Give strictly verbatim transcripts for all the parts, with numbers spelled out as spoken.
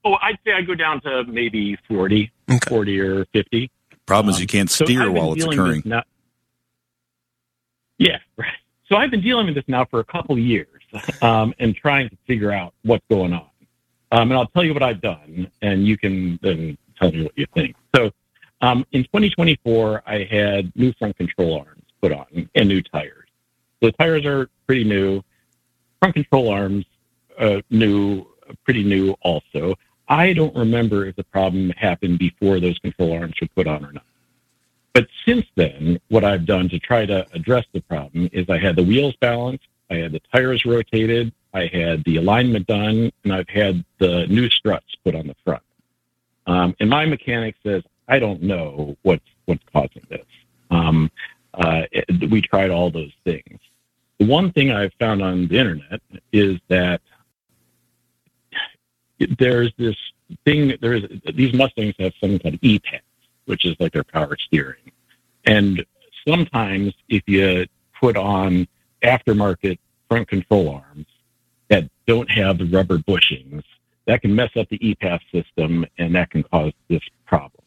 Oh, I'd say I go down to maybe forty, okay. forty or fifty. Problem um, is you can't steer so while it's occurring. Now, yeah, right. So I've been dealing with this now for a couple of years um, and trying to figure out what's going on. Um, and I'll tell you what I've done, and you can then tell me what you think. So um, in twenty twenty-four, I had new front control arms put on and new tires. So the tires are pretty new. Front control arms, uh, new, pretty new also. I don't remember if the problem happened before those control arms were put on or not. But since then, what I've done to try to address the problem is I had the wheels balanced, I had the tires rotated, I had the alignment done, and I've had the new struts put on the front. Um, and my mechanic says, I don't know what's, what's causing this. Um, uh, it, we tried all those things. The one thing I've found on the internet is that there's this thing, there's these Mustangs have something called E-pads, which is like their power steering. And sometimes if you put on aftermarket front control arms that don't have the rubber bushings, that can mess up the E P A S system, and that can cause this problem.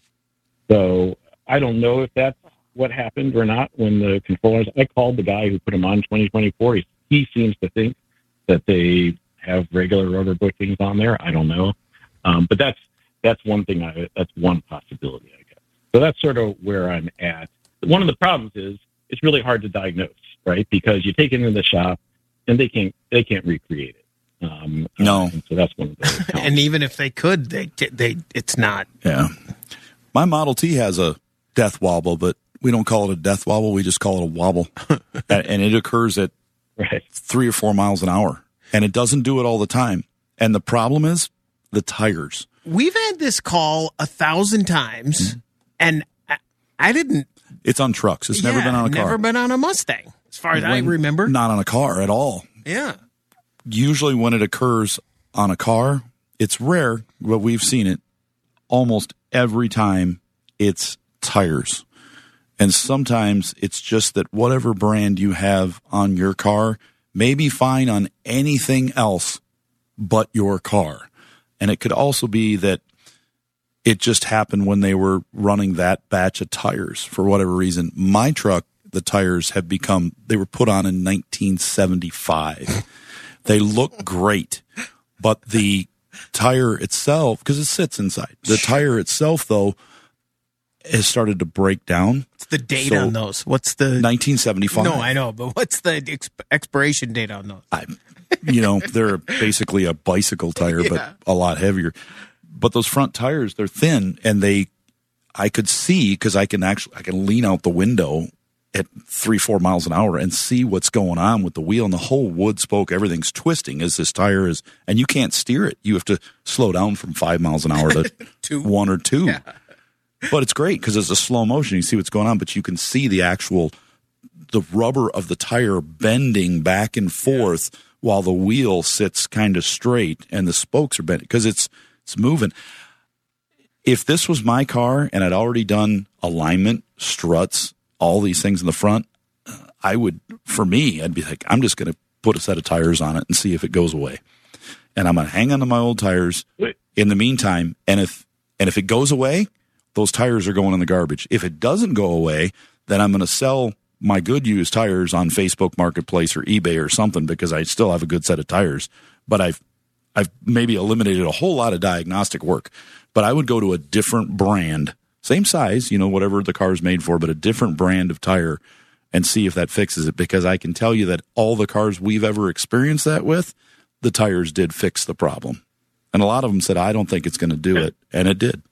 So I don't know if that's what happened or not when the controllers, I called the guy who put them on twenty twenty-four. He, he seems to think that they have regular rubber bushings on there. I don't know. Um, but that's, that's one thing, I, that's one possibility, I guess. So that's sort of where I'm at. One of the problems is it's really hard to diagnose, right? Because you take it into the shop and they can't, they can't recreate it. Um, no. Um, so that's one of those. And even if they could, they, they, it's not. Yeah. My Model T has a death wobble, but we don't call it a death wobble. We just call it a wobble. And it occurs at right. three or four miles an hour. And it doesn't do it all the time. And the problem is the tires. We've had this call a thousand times, mm-hmm. and I, I didn't. It's on trucks. It's yeah, never been on a car. Never been on a Mustang, as far as when, I remember. Not on a car at all. Yeah. Usually when it occurs on a car, it's rare, but we've seen it almost every time. It's tires. And sometimes it's just that whatever brand you have on your car may be fine on anything else but your car. And it could also be that it just happened when they were running that batch of tires for whatever reason. My truck, the tires have become, they were put on in nineteen seventy-five. They look great, but the tire itself, because it sits inside, the tire itself, though, has started to break down. What's the date so, on those? What's the nineteen seventy-five? No, I know, but what's the exp- expiration date on those? I, you know, they're basically a bicycle tire, yeah. but a lot heavier. But those front tires, they're thin, and they, I could see because I can actually I can lean out the window at three, four miles an hour and see what's going on with the wheel, and the whole wood spoke, everything's twisting as this tire is, and you can't steer it. You have to slow down from five miles an hour to two. one or two. Yeah. But it's great because it's a slow motion. You see what's going on, but you can see the actual, the rubber of the tire bending back and forth yeah. while the wheel sits kind of straight and the spokes are bent because it's it's moving. If this was my car and I'd already done alignment, struts, all these things in the front, I would, for me, I'd be like, I'm just going to put a set of tires on it and see if it goes away. And I'm going to hang on to my old tires in the meantime. And if and if it goes away, those tires are going in the garbage. If it doesn't go away, then I'm going to sell my good used tires on Facebook Marketplace or eBay or something because I still have a good set of tires. But I've I've maybe eliminated a whole lot of diagnostic work. But I would go to a different brand, same size, you know, whatever the car is made for, but a different brand of tire and see if that fixes it. Because I can tell you that all the cars we've ever experienced that with, the tires did fix the problem. And a lot of them said, I don't think it's going to do it. And it did.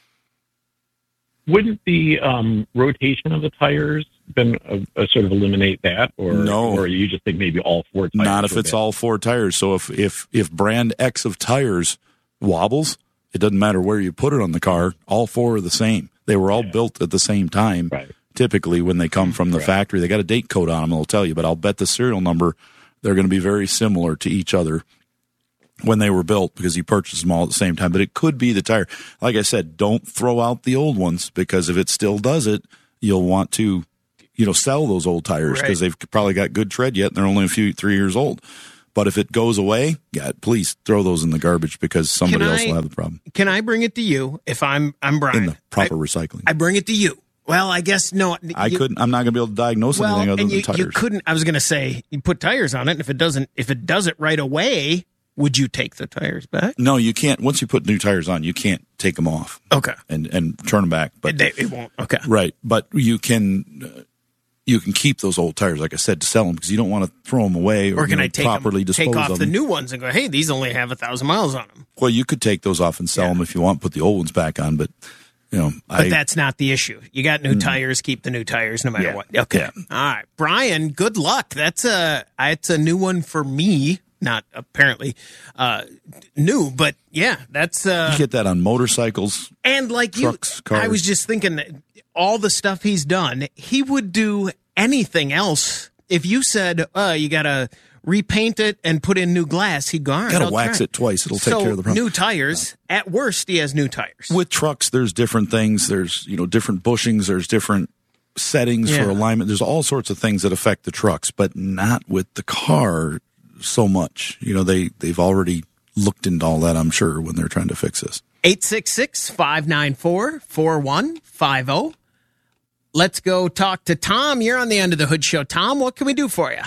Wouldn't the um, rotation of the tires been a, a sort of eliminate that, or no? Or you just think maybe all four tires? Not if it's bad? All four tires. So if if if brand X of tires wobbles, it doesn't matter where you put it on the car. All four are the same. They were all yeah. built at the same time. Right. Typically, when they come from the right. factory, they got a date code on them. They'll tell you, but I'll bet the serial number they're going to be very similar to each other when they were built because you purchased them all at the same time. But it could be the tire. Like I said, don't throw out the old ones because if it still does it, you'll want to, you know, sell those old tires because right. they've probably got good tread yet and they're only a few, three years old. But if it goes away, yeah, please throw those in the garbage because somebody Can else I- will have the problem. Can I bring it to you if I'm I'm Brian? In the proper I, recycling. I bring it to you. Well, I guess no. I you, couldn't. I'm not going to be able to diagnose Well, anything other and than you, tires. you couldn't. I was going to say you put tires on it, and if it doesn't, if it does it right away, would you take the tires back? No, you can't. Once you put new tires on, you can't take them off. Okay, and and turn them back. But it, it won't. Okay, right. But you can uh, you can keep those old tires, like I said, to sell them because you don't want to throw them away or, or can you know, I take properly them, dispose take off of the them. new ones and go, hey, these only have a thousand miles on them? Well, you could take those off and sell Yeah. them if you want. Put the old ones back on, but you know, But I, that's not the issue. You got new tires, keep the new tires no matter Yeah. what. Okay. Yeah. All right. Brian, good luck. That's a it's a new one for me. Not apparently uh, new, but yeah, that's uh, you get that on motorcycles. and like trucks, you. cars. I was just thinking that all the stuff he's done, he would do anything else. If you said, "Uh, you got to repaint it and put in new glass," he'd go, "All right, Got to I'll wax try it twice. It'll take so care of the problem. new tires. At worst, he has new tires. With trucks, there's different things. There's, you know, different bushings. There's different settings Yeah. for alignment. There's all sorts of things that affect the trucks, but not with the car so much. You know, they, they've already looked into all that, I'm sure, when they're trying to fix this. eight six six, five nine four, four one five zero. Let's go talk to Tom. You're on the End of the Hood Show. Tom, what can we do for you?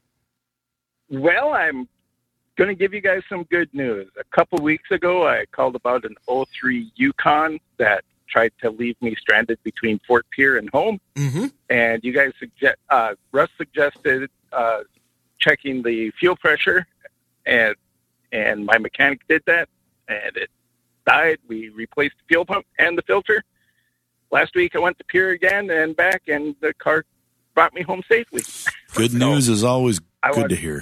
Well, I'm going to give you guys some good news. A couple weeks ago, I called about an oh three Yukon that tried to leave me stranded between Fort Pierre and home. Mm-hmm. And you guys suggest, uh, Russ suggested uh, checking the fuel pressure, and and my mechanic did that, and it died. We replaced the fuel pump and the filter. Last week, I went to Pierre again and back, and the car brought me home safely. Good So, news is always I good want- to hear.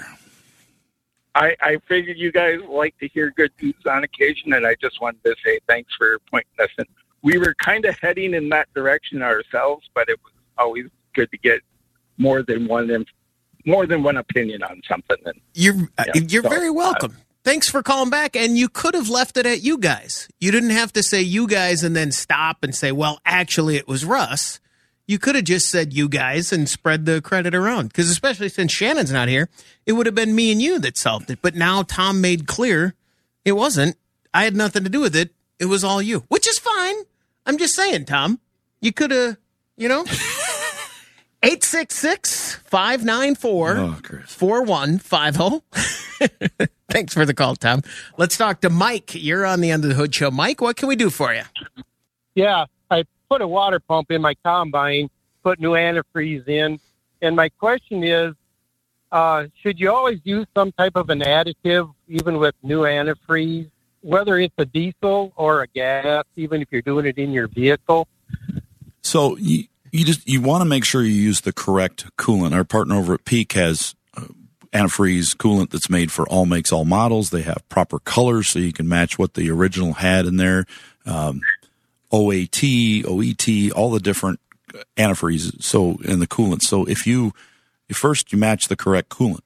I, I figured you guys like to hear good news on occasion, and I just wanted to say thanks for pointing us in. We were kind of heading in that direction ourselves, but it was always good to get more than one inf- more than one opinion on something. And You're uh, Yeah, you're so, very welcome. Thanks for calling back. And you could have left it at you guys. You didn't have to say you guys and then stop and say, well, actually, it was Russ. You could have just said you guys and spread the credit around. Because especially since Shannon's not here, it would have been me and you that solved it. But now Tom made clear it wasn't. I had nothing to do with it. It was all you, which is fine. I'm just saying, Tom, you could have, you know, eight six six, five nine four, Oh, Chris. four one five zero. Thanks for the call, Tom. Let's talk to Mike. You're on the End of the Hood Show. Mike, what can we do for you? Yeah, I put a water pump in my combine, put new antifreeze in, and my question is, uh, should you always use some type of an additive, even with new antifreeze, whether it's a diesel or a gas, even if you're doing it in your vehicle? So you, you just you want to make sure you use the correct coolant. Our partner over at Peak has uh, antifreeze coolant that's made for all makes, all models. They have proper colors so you can match what the original had in there. Um, O A T, O E T, all the different antifreeze. So in the coolant. So if you first you match the correct coolant.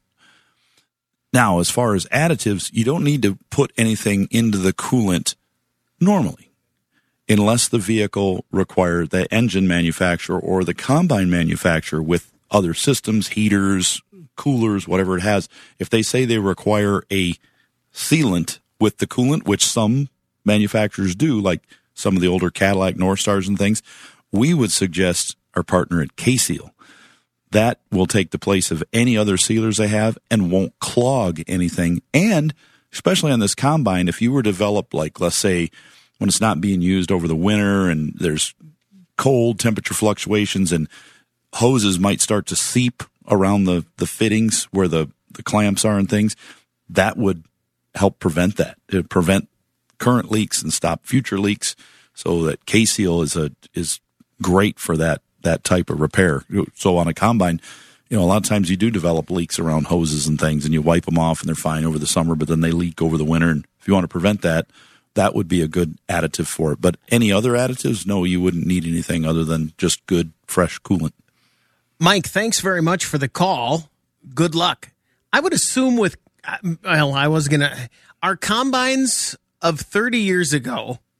Now, as far as additives, you don't need to put anything into the coolant normally, unless the vehicle requires the engine manufacturer or the combine manufacturer with other systems, heaters, coolers, whatever it has. If they say they require a sealant with the coolant, which some manufacturers do, like some of the older Cadillac North Stars and things, we would suggest our partner at K-Seal. That will take the place of any other sealers they have and won't clog anything. And especially on this combine, if you were developed, like, let's say, when it's not being used over the winter and there's cold temperature fluctuations and hoses might start to seep around the, the fittings where the, the clamps are and things, that would help prevent that. It would prevent current leaks and stop future leaks. So that K-Seal is a is great for that that type of repair. So on a combine, you know, a lot of times you do develop leaks around hoses and things, and you wipe them off and they're fine over the summer, but then they leak over the winter. And if you want to prevent that, that would be a good additive for it. But any other additives, no, you wouldn't need anything other than just good, fresh coolant. Mike, thanks very much for the call. Good luck. I would assume with, well, I was going to, our combines of thirty years ago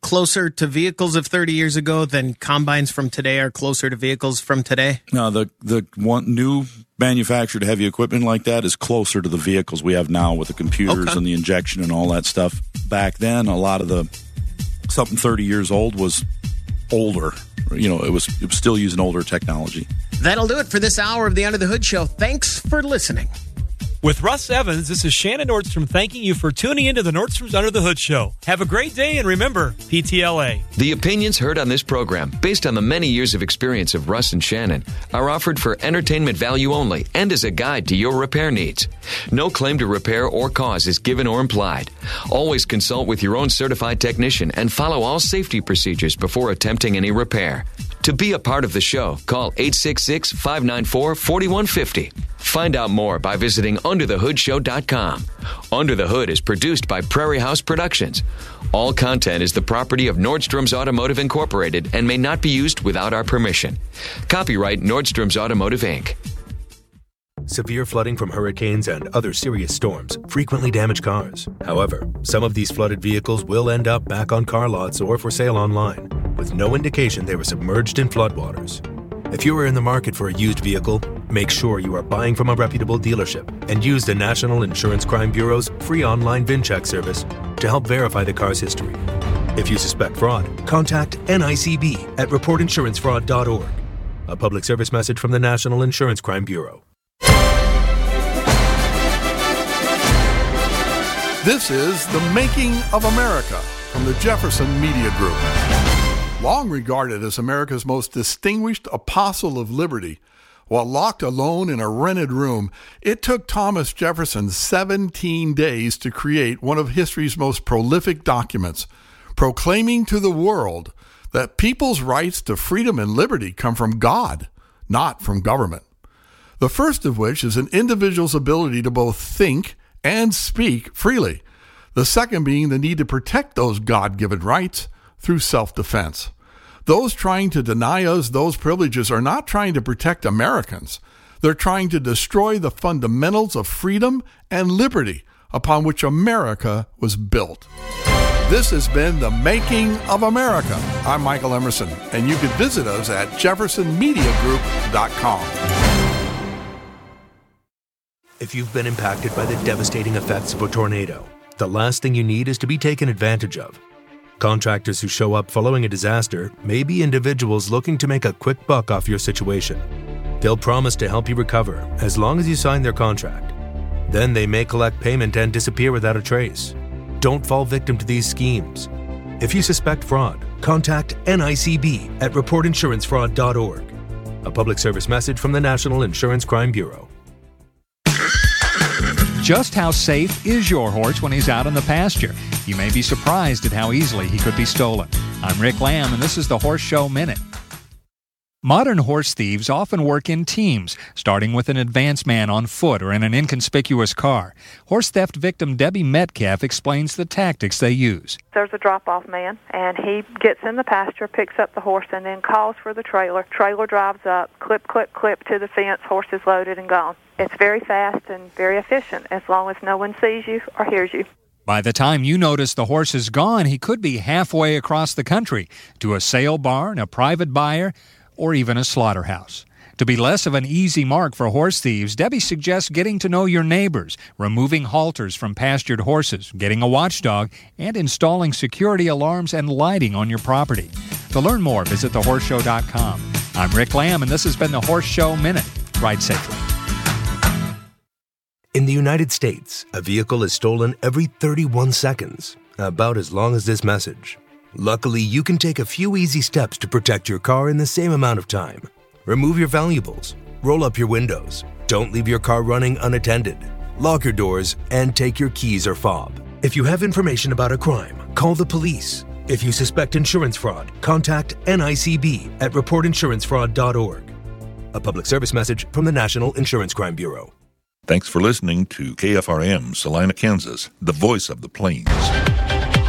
closer to vehicles of thirty years ago than combines from today are closer to vehicles from today? No, the the one new manufactured heavy equipment like that is closer to the vehicles we have now with the computers Okay. and the injection and all that stuff. Back then, a lot of the something thirty years old was older. You know, it was it was still using older technology. That'll do it for this hour of the Under the Hood Show. Thanks for listening. With Russ Evans, this is Shannon Nordstrom thanking you for tuning into the Nordstrom's Under the Hood Show. Have a great day, and remember, P T L A. The opinions heard on this program, based on the many years of experience of Russ and Shannon, are offered for entertainment value only and as a guide to your repair needs. No claim to repair or cause is given or implied. Always consult with your own certified technician and follow all safety procedures before attempting any repair. To be a part of the show, call eight six six, five nine four, four one five zero. Find out more by visiting under the hood show dot com. Under the Hood is produced by Prairie House Productions. All content is the property of Nordstrom's Automotive Incorporated and may not be used without our permission. Copyright Nordstrom's Automotive, Incorporated. Severe flooding from hurricanes and other serious storms frequently damage cars. However, some of these flooded vehicles will end up back on car lots or for sale online, with no indication they were submerged in floodwaters. If you are in the market for a used vehicle, make sure you are buying from a reputable dealership and use the National Insurance Crime Bureau's free online VinCheck service to help verify the car's history. If you suspect fraud, contact N I C B at report insurance fraud dot org. A public service message from the National Insurance Crime Bureau. This is The Making of America from the Jefferson Media Group. Long regarded as America's most distinguished apostle of liberty, while locked alone in a rented room, it took Thomas Jefferson seventeen days to create one of history's most prolific documents, proclaiming to the world that people's rights to freedom and liberty come from God, not from government. The first of which is an individual's ability to both think and speak freely. The second being the need to protect those God-given rights through self-defense. Those trying to deny us those privileges are not trying to protect Americans. They're trying to destroy the fundamentals of freedom and liberty upon which America was built. This has been The Making of America. I'm Michael Emerson, and you can visit us at jefferson media group dot com. If you've been impacted by the devastating effects of a tornado, the last thing you need is to be taken advantage of. Contractors who show up following a disaster may be individuals looking to make a quick buck off your situation. They'll promise to help you recover as long as you sign their contract. Then they may collect payment and disappear without a trace. Don't fall victim to these schemes. If you suspect fraud, contact N I C B at report insurance fraud dot org. A public service message from the National Insurance Crime Bureau. Just how safe is your horse when he's out in the pasture? You may be surprised at how easily he could be stolen. I'm Rick Lamb, and this is the Horse Show Minute. Modern horse thieves often work in teams, starting with an advance man on foot or in an inconspicuous car. Horse theft victim Debbie Metcalf explains the tactics they use. There's a drop-off man, and he gets in the pasture, picks up the horse, and then calls for the trailer. Trailer drives up, clip, clip, clip to the fence, horse is loaded and gone. It's very fast and very efficient as long as no one sees you or hears you. By the time you notice the horse is gone, he could be halfway across the country to a sale barn, a private buyer, or even a slaughterhouse. To be less of an easy mark for horse thieves, Debbie suggests getting to know your neighbors, removing halters from pastured horses, getting a watchdog, and installing security alarms and lighting on your property. To learn more, visit the horse show dot com. I'm Rick Lamb, and this has been the Horse Show Minute. Ride safely. In the United States, a vehicle is stolen every thirty-one seconds, about as long as this message. Luckily, you can take a few easy steps to protect your car in the same amount of time. Remove your valuables, roll up your windows, don't leave your car running unattended, lock your doors, and take your keys or fob. If you have information about a crime, call the police. If you suspect insurance fraud, contact N I C B at report insurance fraud dot org. A public service message from the National Insurance Crime Bureau. Thanks for listening to K F R M, Salina, Kansas, the voice of the plains.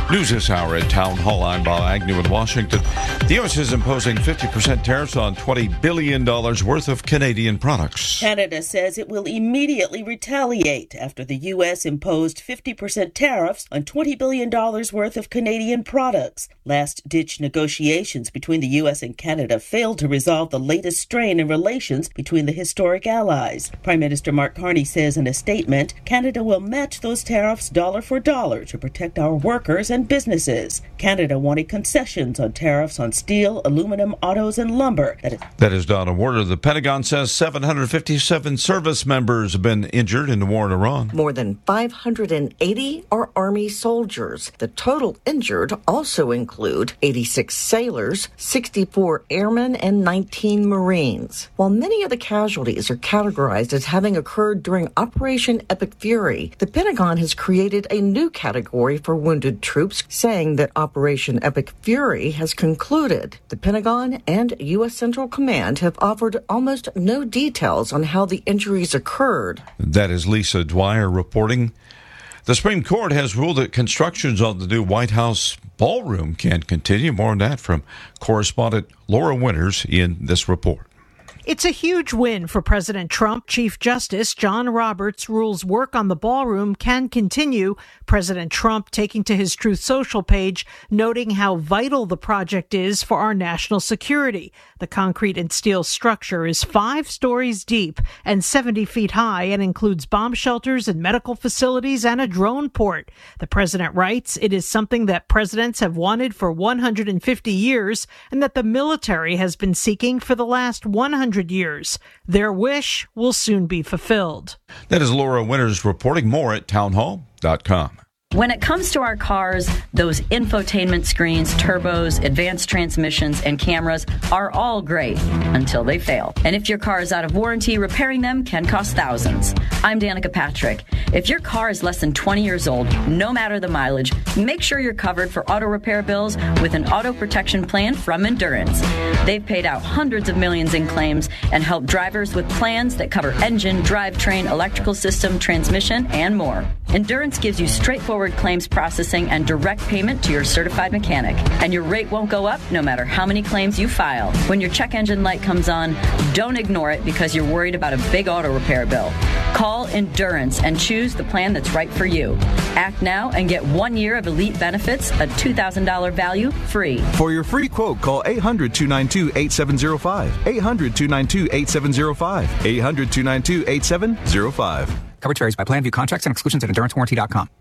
News this hour at Town Hall. I'm Bob Agnew in Washington. The U S is imposing fifty percent tariffs on twenty billion dollars worth of Canadian products. Canada says it will immediately retaliate after the U S imposed fifty percent tariffs on twenty billion dollars worth of Canadian products. Last-ditch negotiations between the U S and Canada failed to resolve the latest strain in relations between the historic allies. Prime Minister Mark Carney says in a statement, Canada will match those tariffs dollar for dollar to protect our workers and businesses. Canada wanted concessions on tariffs on steel, aluminum, autos, and lumber. That is, that is Donna Warner. The Pentagon says seven hundred fifty-seven service members have been injured in the war in Iran. More than five hundred eighty are Army soldiers. The total injured also include eighty-six sailors, sixty-four airmen, and nineteen Marines. While many of the casualties are categorized as having occurred during Operation Epic Fury, the Pentagon has created a new category for wounded troops, saying that Operation Epic Fury has concluded. The Pentagon and U S Central Command have offered almost no details on how the injuries occurred. That is Lisa Dwyer reporting. The Supreme Court has ruled that constructions on the new White House ballroom can continue. More on that from correspondent Laura Winters in this report. It's a huge win for President Trump. Chief Justice John Roberts rules work on the ballroom can continue. President Trump taking to his Truth Social page, noting how vital the project is for our national security. The concrete and steel structure is five stories deep and seventy feet high and includes bomb shelters and medical facilities and a drone port. The president writes it is something that presidents have wanted for one hundred fifty years and that the military has been seeking for the last one hundred years. Their wish will soon be fulfilled. That is Laura Winters reporting. More at townhall dot com. When it comes to our cars, those infotainment screens, turbos, advanced transmissions, and cameras are all great until they fail. And if your car is out of warranty, repairing them can cost thousands. I'm Danica Patrick. If your car is less than twenty years old, no matter the mileage, make sure you're covered for auto repair bills with an auto protection plan from Endurance. They've paid out hundreds of millions in claims and helped drivers with plans that cover engine, drivetrain, electrical system, transmission, and more. Endurance gives you straightforward claims processing and direct payment to your certified mechanic. And your rate won't go up no matter how many claims you file. When your check engine light comes on, don't ignore it because you're worried about a big auto repair bill. Call Endurance and choose the plan that's right for you. Act now and get one year of elite benefits, a two thousand dollars value, free. For your free quote, call eight hundred, two nine two, eight seven zero five. eight hundred, two nine two, eight seven zero five. eight hundred, two nine two, eight seven zero five. Coverage varies by plan, view contracts and exclusions at endurance warranty dot com.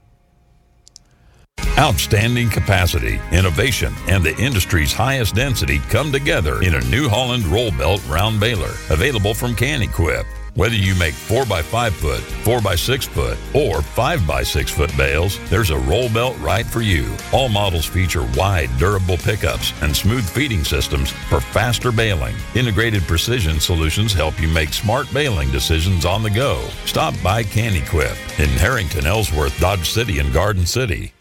Outstanding capacity, innovation, and the industry's highest density come together in a New Holland roll belt round baler, available from Can-Equip. Whether you make four by five foot, four by six foot, or five by six foot bales, there's a roll belt right for you. All models feature wide, durable pickups and smooth feeding systems for faster baling. Integrated precision solutions help you make smart baling decisions on the go. Stop by Can-Equip in Harrington, Ellsworth, Dodge City, and Garden City.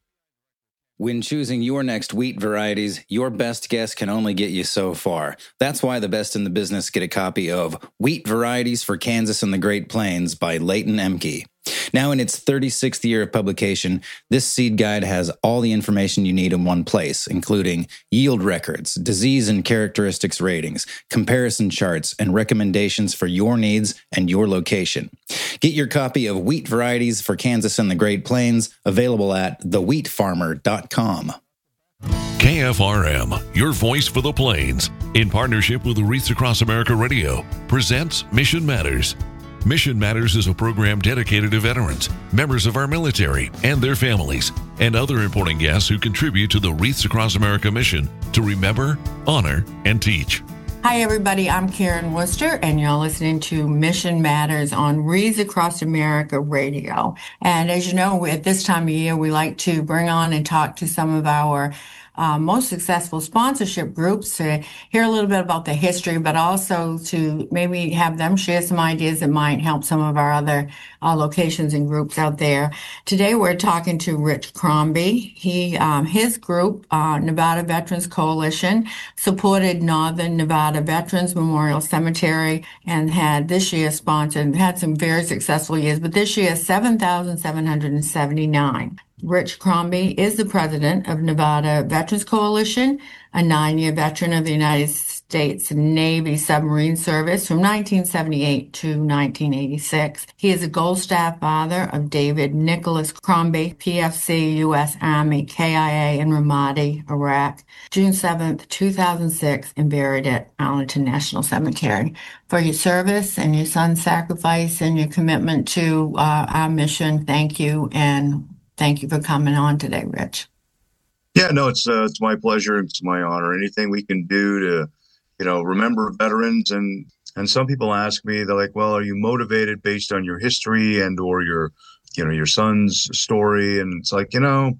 When choosing your next wheat varieties, your best guess can only get you so far. That's why the best in the business get a copy of Wheat Varieties for Kansas and the Great Plains by Leighton Emke. Now in its thirty-sixth year of publication, this seed guide has all the information you need in one place, including yield records, disease and characteristics ratings, comparison charts, and recommendations for your needs and your location. Get your copy of Wheat Varieties for Kansas and the Great Plains, available at the wheat farmer dot com. K F R M, your voice for the Plains, in partnership with the Wreaths Across America Radio, presents Mission Matters. Mission Matters is a program dedicated to veterans, members of our military, and their families, and other important guests who contribute to the Wreaths Across America mission to remember, honor, and teach. Hi, everybody. I'm Karen Worcester, and you're listening to Mission Matters on Wreaths Across America Radio. And as you know, at this time of year, we like to bring on and talk to some of our Uh, most successful sponsorship groups to hear a little bit about the history, but also to maybe have them share some ideas that might help some of our other uh, locations and groups out there. Today, we're talking to Rich Crombie. He, um, his group, uh, Nevada Veterans Coalition, supported Northern Nevada Veterans Memorial Cemetery and had this year sponsored, had some very successful years, but this year, seven thousand seven hundred seventy-nine Rich Crombie is the president of Nevada Veterans Coalition, a nine-year veteran of the United States Navy submarine service from nineteen seventy-eight to nineteen eighty-six. He is a Gold Staff father of David Nicholas Crombie, P F C, U S Army, K I A in Ramadi, Iraq, June seventh, two thousand six, and buried at Arlington National Cemetery. For your service and your son's sacrifice and your commitment to uh, our mission, thank you, and thank you for coming on today, Rich. Yeah, no, it's uh, it's my pleasure. It's my honor. Anything we can do to, you know, remember veterans. And, and some people ask me, they're like, well, are you motivated based on your history and or your, you know, your son's story? And it's like, you know,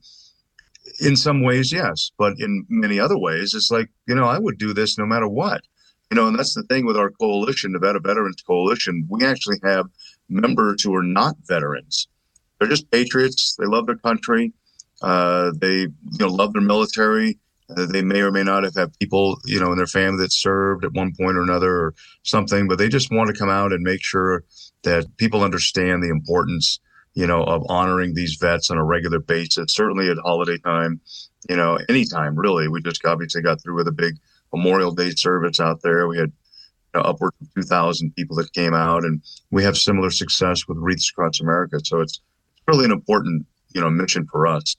in some ways, yes. But in many other ways, it's like, you know, I would do this no matter what. You know, and that's the thing with our coalition, Nevada Veterans Coalition. We actually have members who are not veterans. They're just patriots. They love their country. Uh, they, you know, love their military. Uh, they may or may not have had people, you know, in their family that served at one point or another or something, but they just want to come out and make sure that people understand the importance, you know, of honoring these vets on a regular basis, certainly at holiday time, you know, anytime really. We just obviously got through with a big Memorial Day service out there. We had you know, upwards of two thousand people that came out, and we have similar success with Wreaths Across America. So it's really an important, you know, mission for us.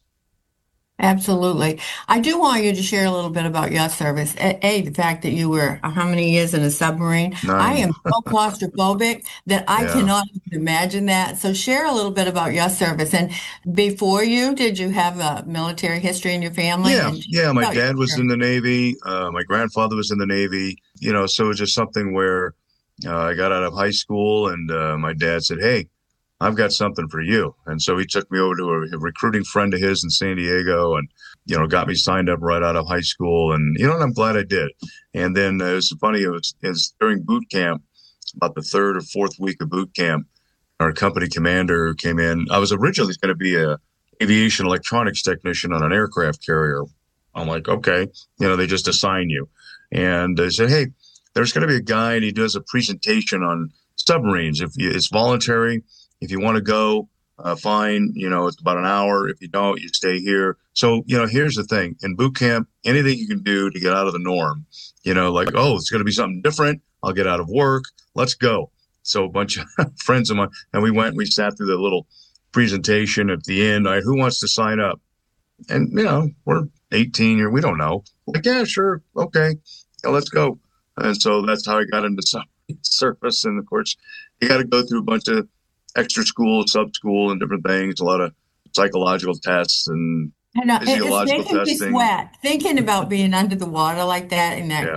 Absolutely. I do want you to share a little bit about your service. A, a the fact that you were how many years in a submarine? Nine. I am so claustrophobic that I yeah. cannot even imagine that. So share a little bit about your service. And before you, did you have a military history in your family? Yeah, and yeah. My dad was in the Navy. Uh, my grandfather was in the Navy. You know, so it was just something where uh, I got out of high school, and uh, my dad said, "Hey, I've got something for you." And so he took me over to a, a recruiting friend of his in San Diego and, you know, got me signed up right out of high school. And, you know, and I'm glad I did. And then uh, it was funny, it was, it was during boot camp, about the third or fourth week of boot camp, our company commander came in. I was originally going to be a aviation electronics technician on an aircraft carrier. I'm like, okay, you know, they just assign you. And they said, hey, there's going to be a guy and he does a presentation on submarines. If you, it's voluntary. If you want to go, uh, fine. You know, it's about an hour. If you don't, you stay here. So, you know, here's the thing. In boot camp, anything you can do to get out of the norm, you know, like, oh, it's going to be something different. I'll get out of work. Let's go. So a bunch of friends of mine, and we went and we sat through the little presentation at the end. All right, who wants to sign up? And, you know, we're eighteen or we don't know. Like, yeah, sure. Okay. Yeah, let's go. And so that's how I got into service. And of course, you got to go through a bunch of extra school, sub school, and different things. A lot of psychological tests and I know. physiological It's making testing. me sweat thinking about being under the water like that. And that,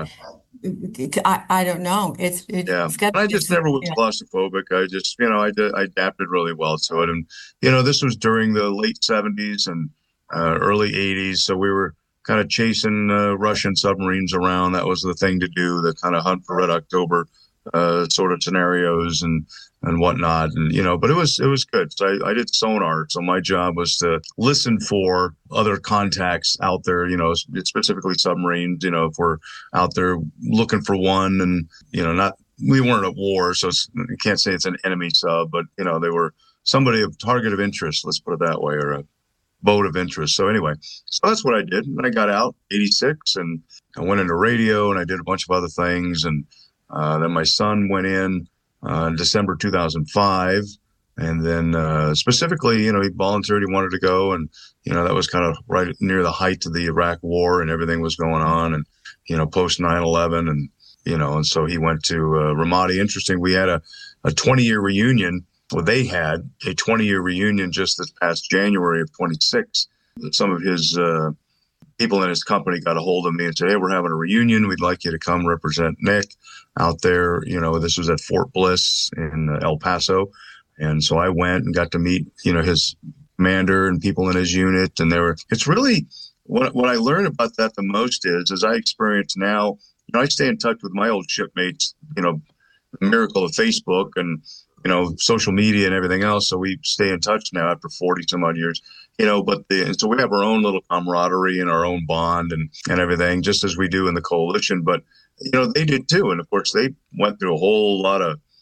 Yeah. I, I don't know. It's, it, Yeah, it's got I just never was yeah. claustrophobic. I just, you know, I did, I adapted really well to it. And, you know, this was during the late seventies and uh, early eighties. So we were kind of chasing uh, Russian submarines around. That was the thing to do, the kind of hunt for Red October uh, sort of scenarios and, and whatnot. And, you know, but it was, it was good. So I, I did sonar. So my job was to listen for other contacts out there, you know, specifically submarines, you know, if we're out there looking for one and, you know, not, we weren't at war. So it's, you can't say it's an enemy sub, but, you know, they were somebody of target of interest, let's put it that way, or a boat of interest. So anyway, so that's what I did. And I got out eighty-six and I went into radio and I did a bunch of other things. And uh, then my son went in uh, in December two thousand five. And then uh, specifically, you know, he volunteered, he wanted to go. And, you know, that was kind of right near the height of the Iraq war and everything was going on. And, you know, post nine eleven and, you know, and so he went to uh, Ramadi. Interesting. We had a, a twenty year reunion. Well, they had a twenty year reunion just this past January of twenty-six. Some of his uh, people in his company got a hold of me and said, hey, we're having a reunion. We'd like you to come represent Nick out there. You know, this was at Fort Bliss in El Paso. And so I went and got to meet, you know, his commander and people in his unit. And they were, it's really what, what I learned about that the most is, as I experience now, you know, I stay in touch with my old shipmates, you know, the miracle of Facebook and, you know, social media and everything else. So we stay in touch now after forty some odd years, you know, but the, and so we have our own little camaraderie and our own bond and, and everything, just as we do in the coalition. But, you know, they did too. And of course, they went through a whole lot of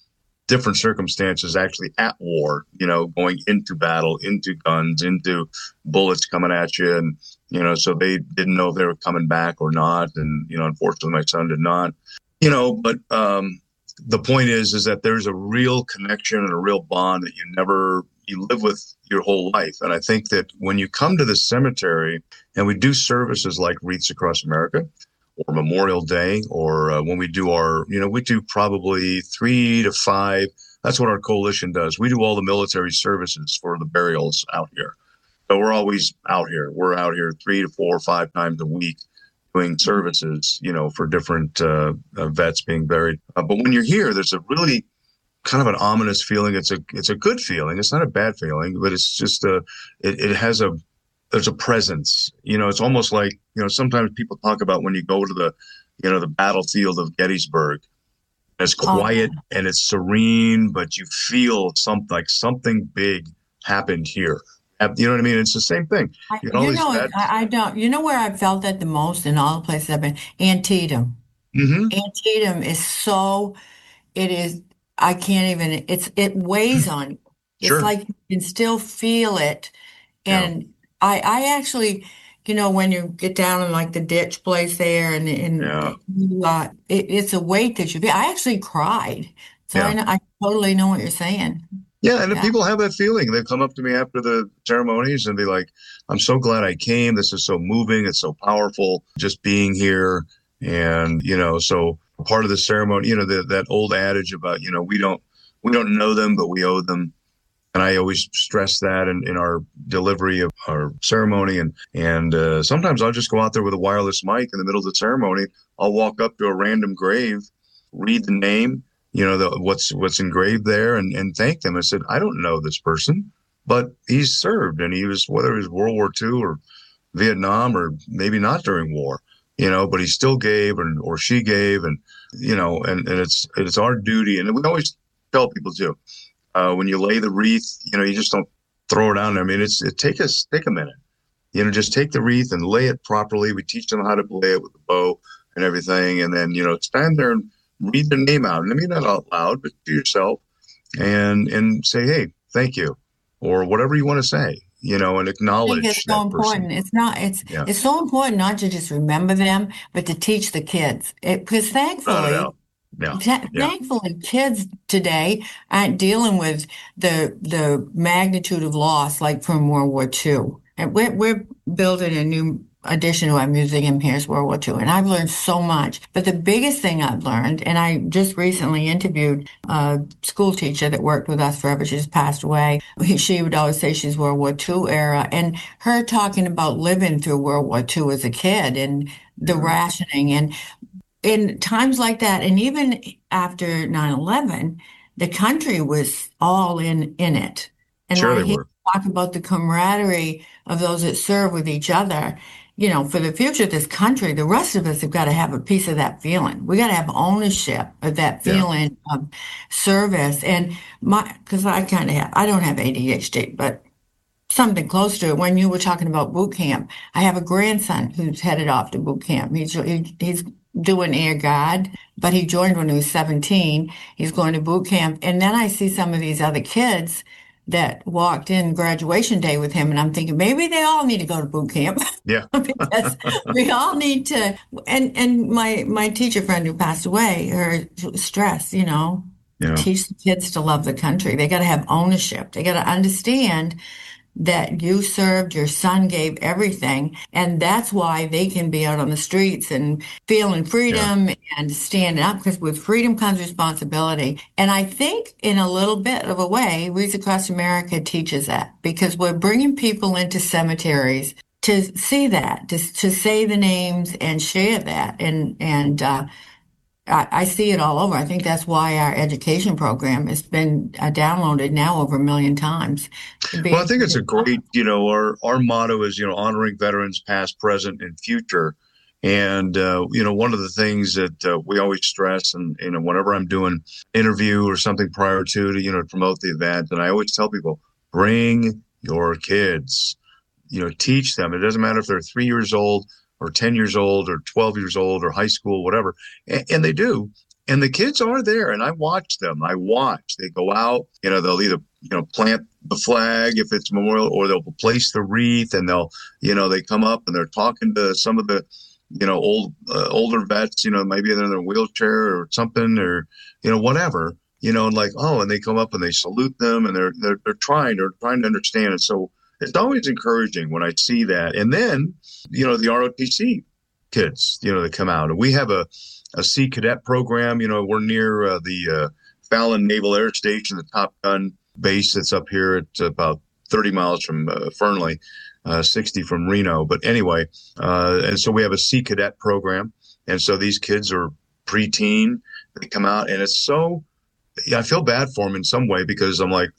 different circumstances actually at war, you know, going into battle, into guns, into bullets coming at you. And, you know, so they didn't know if they were coming back or not. And, you know, unfortunately, my son did not, you know, but um, the point is, is that there's a real connection and a real bond that you never, you live with your whole life. And I think that when you come to the cemetery and we do services like Wreaths Across America, or Memorial Day, or uh, when we do our, you know, we do probably three to five. That's what our coalition does. We do all the military services for the burials out here. So we're always out here. We're out here three to four or five times a week doing services, you know, for different uh, uh, vets being buried. Uh, but when you're here, there's a really kind of an ominous feeling. It's a it's a good feeling. It's not a bad feeling, but it's just a, it, it has a, there's a presence, you know, it's almost like, you know, sometimes people talk about when you go to the, you know, the battlefield of Gettysburg, it's quiet oh. and it's serene, but you feel something like something big happened here. You know what I mean? It's the same thing. You, you know, bad- I, I don't, you know where I felt that the most in all the places I've been? Antietam. Mm-hmm. Antietam is so, it is, I can't even, it's, it weighs on you. It's sure. like you can still feel it. And, yeah. I, I actually, you know, when you get down in like the ditch place there and, and yeah. you, uh, it, it's a weight that you feel. I actually cried. So yeah. I, know, I totally know what you're saying. Yeah. And yeah. if people have that feeling, they come up to me after the ceremonies and be like, I'm so glad I came. This is so moving. It's so powerful just being here. And, you know, so part of the ceremony, you know, the, that old adage about, you know, we don't, we don't know them, but we owe them. And I always stress that in, in our delivery of our ceremony. And, and uh, sometimes I'll just go out there with a wireless mic in the middle of the ceremony. I'll walk up to a random grave, read the name, you know, the, what's what's engraved there, and, and thank them. I said, I don't know this person, but he's served. And he was, whether it was World War Two or Vietnam or maybe not during war, you know, but he still gave and or she gave. And, you know, and, and it's it's our duty. And we always tell people too. Uh, when you lay the wreath, you know, you just don't throw it down there. I mean, it's it take us take a minute, you know, just take the wreath and lay it properly. We teach them how to lay it with the bow and everything, and then you know, stand there and read the name out. And I mean, not out loud, but to yourself, and and say, hey, thank you, or whatever you want to say, you know, and acknowledge. I think it's so important. Person. It's not. It's yeah. it's so important not to just remember them, but to teach the kids. Because thankfully. Yeah. Th- yeah. Thankfully, kids today aren't dealing with the the magnitude of loss like from World War Two. And we're, we're building a new addition to our museum here is World War Two. And I've learned so much. But the biggest thing I've learned, and I just recently interviewed a school teacher that worked with us forever. She just passed away. She would always say she's World War Two era. And her talking about living through World War Two as a kid and the mm-hmm. rationing and in times like that, and even after nine eleven, the country was all in, in it. And sure I they were. Talk about the camaraderie of those that serve with each other. You know, for the future of this country, the rest of us have got to have a piece of that feeling. We got to have ownership of that feeling yeah. of service. And my, because I kind of have, I don't have A D H D, but something close to it. When you were talking about boot camp, I have a grandson who's headed off to boot camp. He's he, he's doing air guard, but he joined when he was seventeen. He's going to boot camp. And then I see some of these other kids that walked in graduation day with him, and I'm thinking maybe they all need to go to boot camp. Yeah. Because we all need to, and, and my, my teacher friend who passed away, her stress, you know, yeah. teach the kids to love the country. They got to have ownership. They got to understand that you served, your son gave everything. And that's why they can be out on the streets and feeling freedom yeah. and standing up, because with freedom comes responsibility. And I think in a little bit of a way, Wreaths Across America teaches that, because we're bringing people into cemeteries to see that, to, to say the names and share that. And, and, uh, I, I see it all over. I think that's why our education program has been uh, downloaded now over a million times. Well, I think it's a great, you know, our, our motto is, you know, honoring veterans past, present, and future. And, uh, you know, one of the things that uh, we always stress, and, you know, whenever I'm doing interview or something prior to, to, you know, to promote the event, and I always tell people, bring your kids, you know, teach them. It doesn't matter if they're three years old or ten years old or twelve years old or high school, whatever. And, and they do. And the kids are there, and I watch them. I watch. They go out, you know, they'll either, you know, plant the flag if it's memorial, or they'll place the wreath, and they'll, you know, they come up and they're talking to some of the, you know, old, uh, older vets, you know, maybe they're in their wheelchair or something, or, you know, whatever, you know, and like, oh, and they come up and they salute them, and they're, they're, they're trying, they're trying to understand. And so it's always encouraging when I see that. And then, you know, the R O T C kids, you know, they come out, and we have a, a Sea Cadet program. You know, we're near uh, the uh, Fallon Naval Air Station, the Top Gun base that's up here at about thirty miles from uh, Fernley, uh, sixty from Reno. But anyway, uh, and so we have a Sea Cadet program. And so these kids are preteen. They come out, and it's so, yeah, I feel bad for them in some way, because I'm like,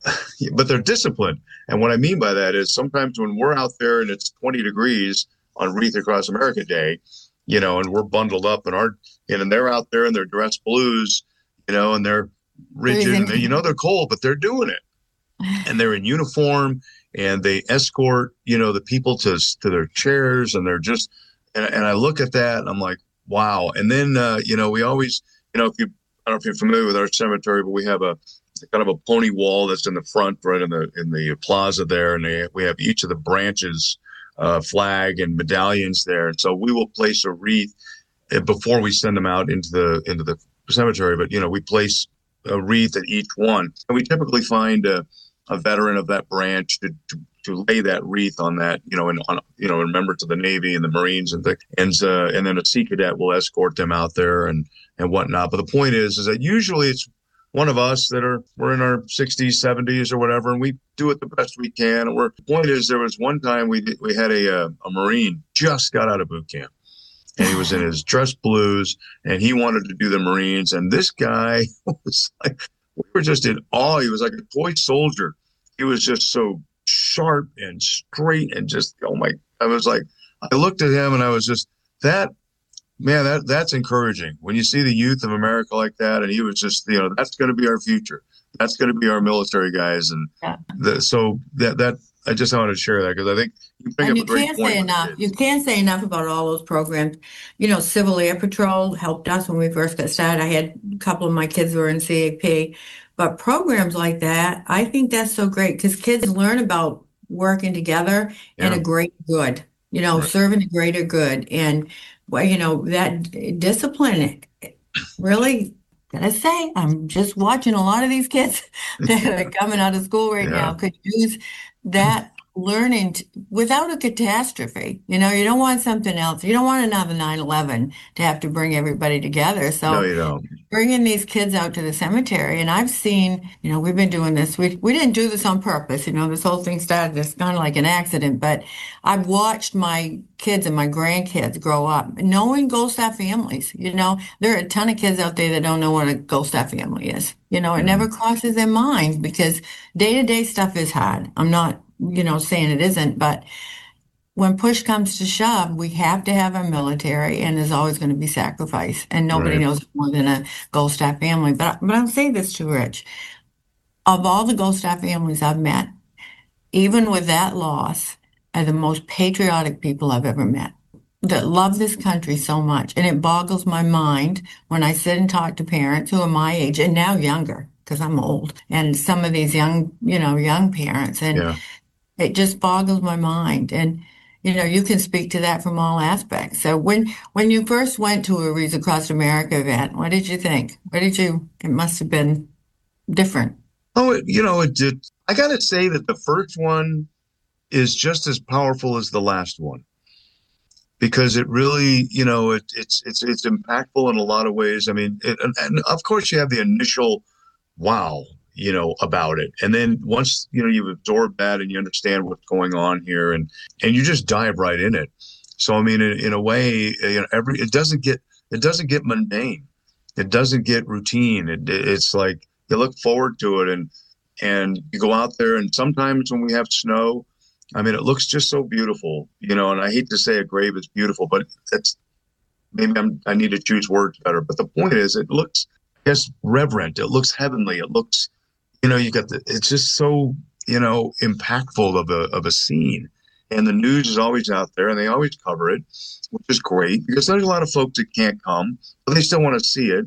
but they're disciplined. And what I mean by that is sometimes when we're out there and it's twenty degrees on Wreath Across America Day, you know, and we're bundled up in our, and they're out there in their dress blues, you know, and they're rigid, and they, you know, they're cold, but they're doing it. And they're in uniform, and they escort, you know, the people to to their chairs, and they're just, and, and I look at that and I'm like, wow. And then, uh, you know, we always, you know, if you, I don't know if you're familiar with our cemetery, but we have a kind of a pony wall that's in the front, right in the, in the plaza there. And they, we have each of the branches, uh, flag and medallions there. And so we will place a wreath before we send them out into the, into the cemetery. But, you know, we place a wreath at each one, and we typically find a, a veteran of that branch to, to, to lay that wreath on that, you know, and on, you know, in remembrance of the Navy and the Marines and things. And, uh, and then a Sea Cadet will escort them out there and, and whatnot. But the point is, is that usually it's one of us that are, we're in our sixties, seventies or whatever, and we do it the best we can. And we're, the point is, there was one time we did, we had a, a, a Marine just got out of boot camp, and he was in his dress blues, and he wanted to do the Marines. And this guy was like, we were just in awe. He was like a toy soldier. He was just so sharp and straight, and just, oh my, I was like, I looked at him and I was just, that, man, that that's encouraging when you see the youth of America like that. And he was just, you know, that's going to be our future. That's going to be our military guys. And yeah. the, so that, that, I just wanted to share that, because I think you bring and up you a great can't point. say enough. You can't say enough about all those programs. You know, Civil Air Patrol helped us when we first got started. I had a couple of my kids were in C A P, but programs like that, I think that's so great, because kids learn about working together Yeah. and a greater good. You know, Right. serving a greater good, and well, you know, that discipline. Really, gotta say, I'm just watching a lot of these kids that are coming out of school right Yeah. now could use that learning to, without a catastrophe. You know, you don't want something else. You don't want another nine eleven to have to bring everybody together. So No, you don't. bringing these kids out to the cemetery, and I've seen, you know, we've been doing this. We we didn't do this on purpose. You know, this whole thing started as kind of like an accident, but I've watched my kids and my grandkids grow up knowing Gold Star families. You know, there are a ton of kids out there that don't know what a Gold Star family is. You know, it never crosses their minds, because day-to-day stuff is hard. I'm not, you know, saying it isn't, but when push comes to shove, we have to have our military, and there's always going to be sacrifice, and nobody Right. knows more than a Gold Star family. But, but I'll say this too, Rich. Of all the Gold Star families I've met, even with that loss, are the most patriotic people I've ever met, that love this country so much. And it boggles my mind when I sit and talk to parents who are my age and now younger, because I'm old, and some of these young, you know, young parents. And Yeah. it just boggles my mind. And, you know, you can speak to that from all aspects. So when, when you first went to a Wreath Across America event, what did you think? What did you, it must have been different. Oh, it, you know, it did. I got to say that the first one is just as powerful as the last one, because it really, you know, it, it's it's it's impactful in a lot of ways. I mean, it, and, and of course you have the initial wow, you know, about it, and then once you know you've absorbed that and you understand what's going on here, and and you just dive right in it. So I mean, in, in a way, you know, every it doesn't get it doesn't get mundane, it doesn't get routine. It, it's like you look forward to it, and and you go out there, and sometimes when we have snow, I mean, it looks just so beautiful, you know, and I hate to say a grave is beautiful, but it's maybe I'm, I need to choose words better. But the point is, it looks, I guess, reverent. It looks heavenly. It looks, you know, you got the, it's just so, you know, impactful of a, of a scene. And the news is always out there, and they always cover it, which is great, because there's a lot of folks that can't come, but they still want to see it.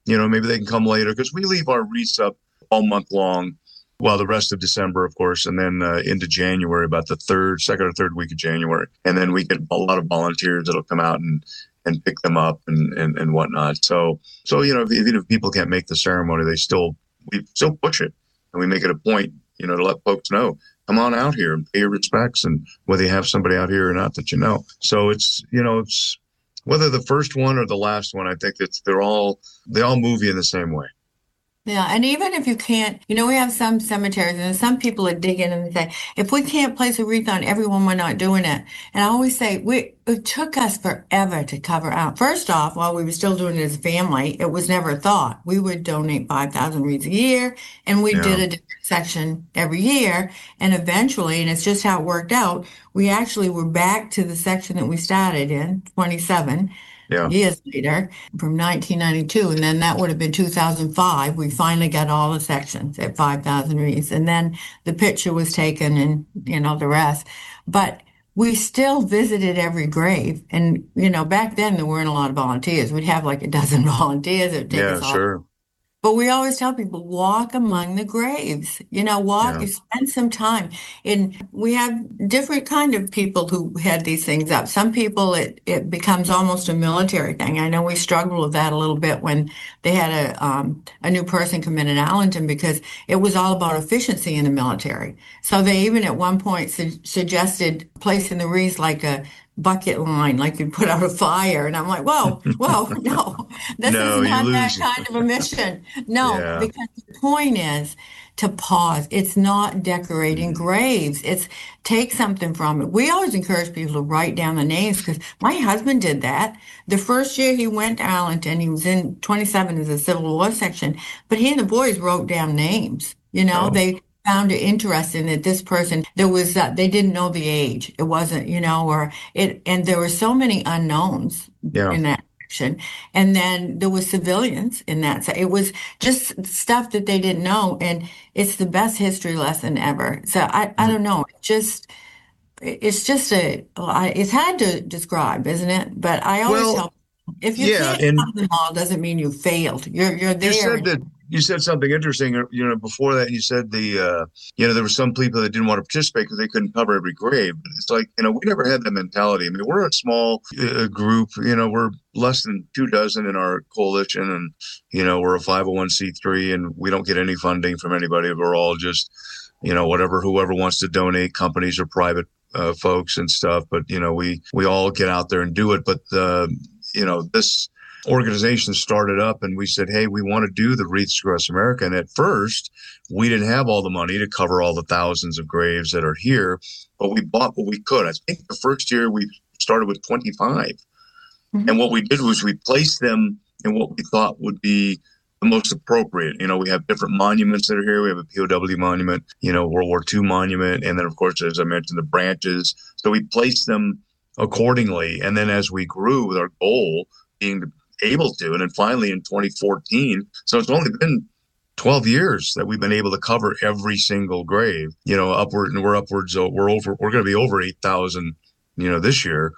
you know, maybe they can come later because we leave our wreaths up all month long. Well, the rest of December, of course, and then uh, into January, about the third, second or third week of January. And then we get a lot of volunteers that'll come out and, and pick them up and, and, and whatnot. So, so, you know, even if people can't make the ceremony, they still, we still push it. And we make it a point, you know, to let folks know, come on out here and pay your respects. And whether you have somebody out here or not that you know. So it's, you know, it's whether the first one or the last one, I think that they're all, they all move you in the same way. Yeah, and even if you can't, you know, we have some cemeteries and some people that dig in and they say, if we can't place a wreath on everyone, we're not doing it. And I always say, we, it took us forever to cover out. First off, while we were still doing it as a family, it was never a thought. We would donate five thousand wreaths a year, and we yeah. did a different section every year. And eventually, and it's just how it worked out, we actually were back to the section that we started in, twenty-seven. Yeah. Years later, from nineteen ninety-two, and then that would have been two thousand five. We finally got all the sections at five thousand wreaths, and then the picture was taken, and you know the rest. But we still visited every grave, and you know back then there weren't a lot of volunteers. We'd have like a dozen volunteers. It would take yeah, us all. Sure. But we always tell people, walk among the graves. You know, walk, yeah. spend some time. And we have different kind of people who had these things up. Some people, it, it becomes almost a military thing. I know we struggled with that a little bit when they had a um, a new person come in in Allenton because it was all about efficiency in the military. So they even at one point su- suggested placing the wreaths like a bucket line, like you put out a fire. And I'm like, whoa, whoa, no, this no, is not lose. that kind of a mission. No, yeah. Because the point is to pause. It's not decorating mm-hmm. graves. It's take something from it. We always encourage people to write down the names because my husband did that. The first year he went to Allenton, he was in twenty-seven as a Civil War section, but he and the boys wrote down names. You know, oh. they found it interesting that this person, there was, uh, they didn't know the age. It wasn't, you know, or it, and there were so many unknowns yeah. in that section. And then there was civilians in that. So it was just stuff that they didn't know. And it's the best history lesson ever. So I, I don't know. It just, it's just a, it's hard to describe, isn't it? But I always well, tell people, if you yeah, can't have them all, doesn't mean you failed. You're, you're there. You said that, You said something interesting, you know, before that. You said the, uh, you know, there were some people that didn't want to participate because they couldn't cover every grave. But it's like, you know, we never had that mentality. I mean, we're a small uh, group, you know, we're less than two dozen in our coalition and, you know, we're a five oh one c three and we don't get any funding from anybody. We're all just, you know, whatever, whoever wants to donate, companies or private uh, folks and stuff. But, you know, we, we all get out there and do it. But, uh, you know, this organization started up and we said, hey, we want to do the Wreaths Across America. And at first, we didn't have all the money to cover all the thousands of graves that are here, but we bought what we could. I think the first year we started with twenty-five. Mm-hmm. And what we did was we placed them in what we thought would be the most appropriate. You know, we have different monuments that are here. We have a P O W monument, you know, World War Two monument. And then, of course, as I mentioned, the branches. So we placed them accordingly. And then as we grew with our goal being to able to. And then finally in twenty fourteen, so it's only been twelve years that we've been able to cover every single grave, you know, upward, and we're upwards, we're over, we're going to be over eight thousand, you know, this year.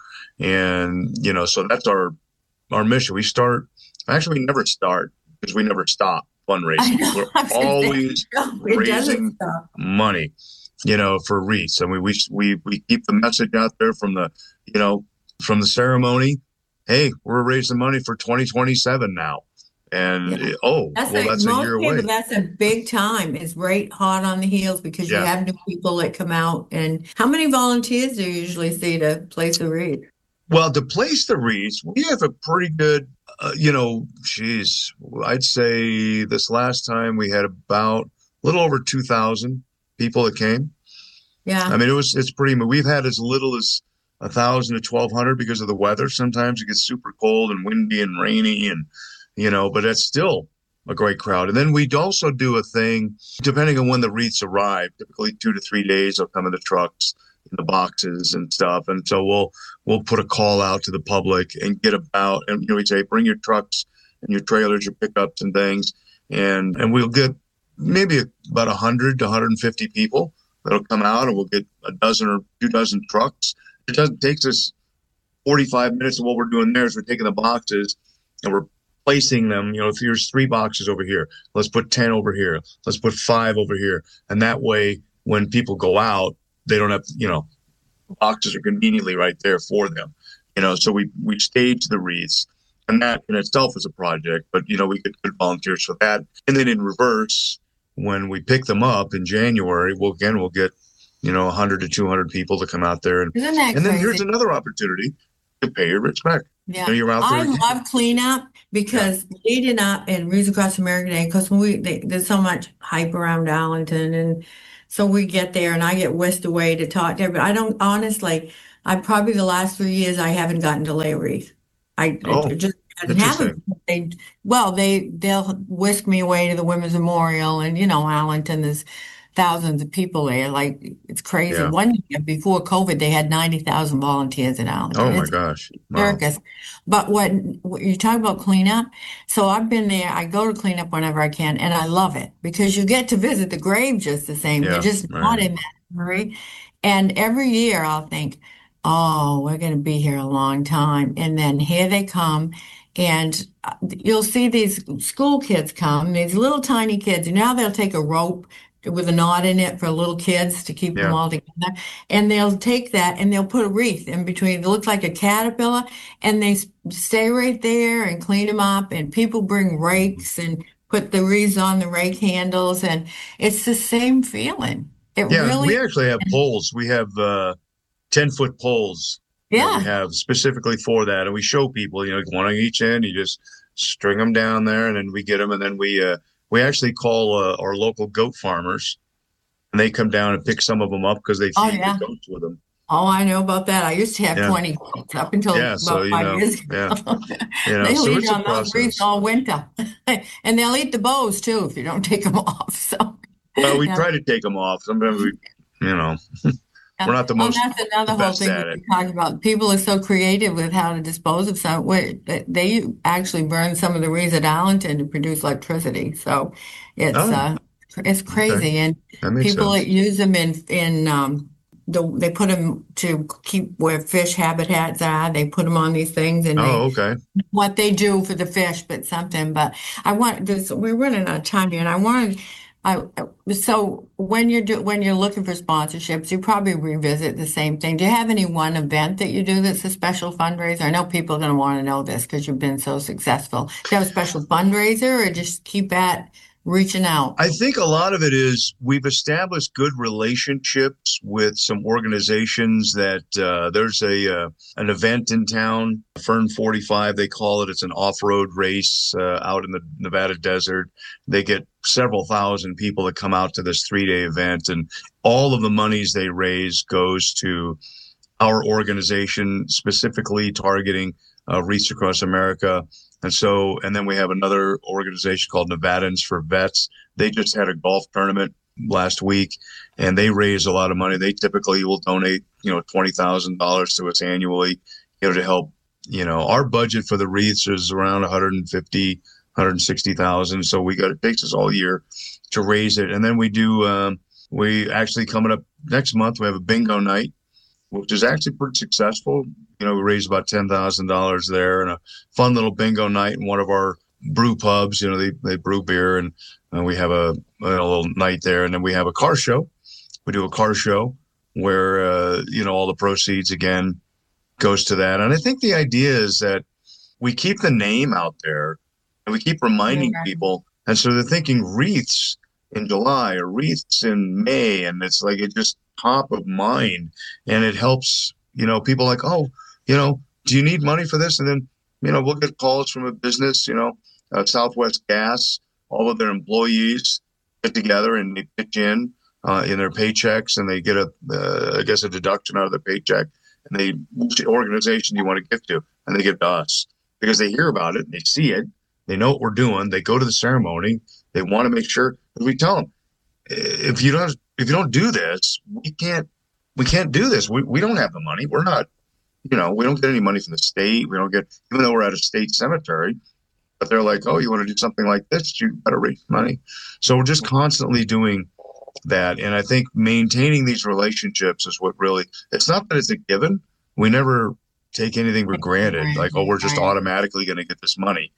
And, you know, so that's our, our mission. We start, actually we never start because we never stop fundraising. We're always raising money, you know, for wreaths. And we, we, we, we keep the message out there from the, you know, from the ceremony. Hey, we're raising money for twenty twenty-seven now. And, yeah. oh, that's well, a, that's a year away. That's a big time. It's right hot on the heels because yeah. you have new people that come out. And how many volunteers do you usually see to place a wreath? Well, to place the wreaths, we have a pretty good, uh, you know, geez, I'd say this last time we had about a little over two thousand people that came. Yeah. I mean, it was, it's pretty, we've had as little as a thousand to twelve hundred because of the weather. Sometimes it gets super cold and windy and rainy and, you know, but it's still a great crowd. And then we'd also do a thing, depending on when the wreaths arrive, typically two to three days, they'll come in the trucks, in the boxes and stuff. And so we'll, we'll put a call out to the public and get about, and you know, we say, bring your trucks and your trailers, your pickups and things. And, and we'll get maybe about a hundred to one hundred fifty people that'll come out, and we'll get a dozen or two dozen trucks. It doesn't takes us forty-five minutes. And what we're doing there is we're taking the boxes and we're placing them, you know, if there's three boxes over here, let's put ten over here. Let's put five over here. And that way, when people go out, they don't have, you know, boxes are conveniently right there for them. You know, so we, we stage the wreaths. And that in itself is a project, but, you know, we get good volunteers for that. And then in reverse, when we pick them up in January, well, again, we'll get, you know, one hundred to two hundred people to come out there. And, Isn't that and then crazy? here's another opportunity to pay your respect. Yeah, You know, you're out there I again. love cleanup because leading up and Wreaths Across America Day, because we they, there's so much hype around Arlington, and so we get there, and I get whisked away to talk to everybody. I don't honestly. I probably the last three years I haven't gotten to lay a wreath. I Oh, it just hasn't interesting. happened. They well, they they'll whisk me away to the Women's Memorial, and you know Arlington, there's thousands of people there. Like it's crazy. Yeah. One year before COVID, they had ninety thousand volunteers in Arlington. Oh, my It's gosh. Wow. circus. But what, what you talk about cleanup, so I've been there. I go to cleanup whenever I can, and I love it because you get to visit the grave just the same. Yeah, You're just right. not in that hurry. And every year I'll think, oh, we're going to be here a long time. And then here they come. And uh, you'll see these school kids come, these little tiny kids. And now they'll take a rope with a knot in it for little kids to keep them Yeah. all together. And they'll take that and they'll put a wreath in between. It looks like a caterpillar. And they s- stay right there and clean them up. And people bring rakes and put the wreaths on the rake handles. And it's the same feeling. It Yeah, really we actually have poles. We have uh, ten-foot poles that Yeah. we have specifically for that. And we show people, you know, one on each end. You just string them down there, and then we get them. And then we uh, we actually call uh, our local goat farmers, and they come down and pick some of them up because they Oh, feed yeah. the goats with them. Oh, I know about that. I used to have Yeah. twenty goats up until Yeah, about so, you five know, years yeah. ago. You know, They so leave it's a on those wreaths process. all winter. And they'll eat the bows too if you don't take them off. So, Well, we yeah. try to take them off. Sometimes we, you know, we're not the Well, most that's another the whole best thing at that it. we talk about. People are so creative with how to dispose of some. Wait, they they actually burn some of the wreaths at Arlington to produce electricity. So it's Oh, uh it's crazy, okay. and That makes people sense. that use them in in um the they put them to keep where fish habitats are. They put them on these things, and they Oh, okay. what they do for the fish, but something. But I want this. We're running out of time here, and I wanted. I so when you're do, when you're looking for sponsorships, you probably revisit the same thing. Do you have any one event that you do that's a special fundraiser? I know people are going to want to know this because you've been so successful. Do you have a special fundraiser, or just keep at reaching out? I think a lot of it is we've established good relationships with some organizations that uh, there's a uh, an event in town, Fern forty-five, they call it. It's an off-road race uh, out in the Nevada desert. They get several thousand people that come out to this three-day event, and all of the monies they raise goes to our organization, specifically targeting uh, Wreaths Across America. And so, and then we have another organization called Nevadans for Vets. They just had a golf tournament last week, and they raise a lot of money. They typically will donate, you know, twenty thousand dollars to us annually, you know, to help. You know, our budget for the wreaths is around one hundred fifty, one hundred sixty thousand. So we got, it takes us all year to raise it. And then we do, um, we actually coming up next month, we have a bingo night, which is actually pretty successful. You know, we raised about ten thousand dollars there, and a fun little bingo night in one of our brew pubs. You know, they, they brew beer, and uh, we have a, a little night there. And then we have a car show. We do a car show where, uh, you know, all the proceeds, again, goes to that. And I think the idea is that we keep the name out there, and we keep reminding Yeah. people. And so they're thinking wreaths in July or wreaths in May, and it's like it just top of mind, and it helps, you know, people like, oh, you know, do you need money for this? And then, you know, we'll get calls from a business, you know, uh, Southwest Gas, all of their employees get together and they pitch in uh, in their paychecks, and they get a, uh, I guess, a deduction out of their paycheck, and they, which organization do you want to give to? And they give to us because they hear about it, they see it, they know what we're doing, they go to the ceremony, they want to make sure, we tell them, if you don't, if you don't do this, we can't, we can't do this. We we don't have the money. We're not, you know, we don't get any money from the state. We don't get, even though we're at a state cemetery, but they're like, oh, you want to do something like this? You better raise money. So we're just constantly doing that. And I think maintaining these relationships is what really, it's not that it's a given. We never take anything for granted. Like, oh, we're just automatically going to get this money.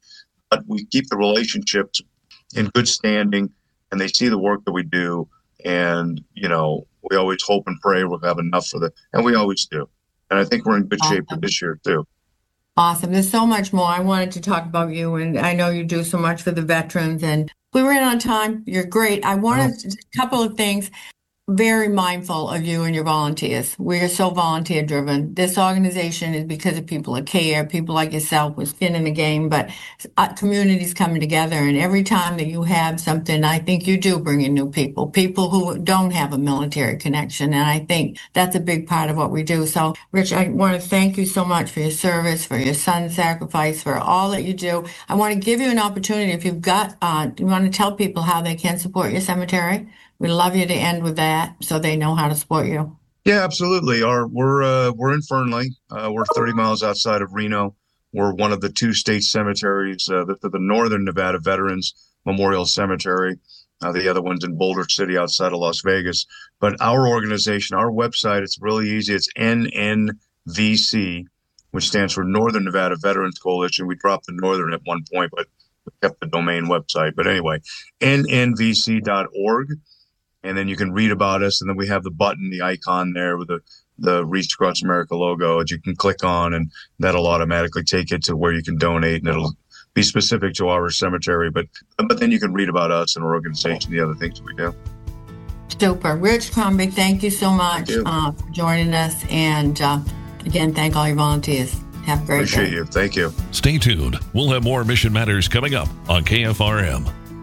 but we keep the relationships in good standing, and they see the work that we do. And, you know, we always hope and pray we'll have enough for the, and we always do. And I think we're in good Awesome. shape for this year, too. Awesome. There's so much more. I wanted to talk about you, and I know you do so much for the veterans, and we ran on time. You're great. I wanted a couple of things. Very mindful of you and your volunteers. We are so volunteer driven. This organization is because of people that care, people like yourself with skin in the game, but uh, communities coming together. And every time that you have something, I think you do bring in new people, people who don't have a military connection. And I think that's a big part of what we do. So, Rich, I want to thank you so much for your service, for your son's sacrifice, for all that you do. I want to give you an opportunity. If you've got, uh, you want to tell people how they can support your cemetery? We'd love you to end with that so they know how to support you. Yeah, absolutely. Our we're uh, we're in Fernley. Uh, we're thirty miles outside of Reno. We're one of the two state cemeteries. Uh, the, the Northern Nevada Veterans Memorial Cemetery. Uh, the other one's in Boulder City outside of Las Vegas. But our organization, our website, it's really easy. It's N N V C, which stands for Northern Nevada Veterans Coalition. We dropped the Northern at one point, but we kept the domain website. But anyway, N N V C dot org. And then you can read about us. And then we have the button, the icon there with the, the Reach Across America logo that you can click on, and that'll automatically take it to where you can donate, and it'll be specific to our cemetery. But but then you can read about us and our organization, the other things we do. Super. Rich Crombie, thank you so much you. Uh, for joining us. And uh, again, thank all your volunteers. Have a great Appreciate day. you. Thank you. Stay tuned. We'll have more Mission Matters coming up on K F R M.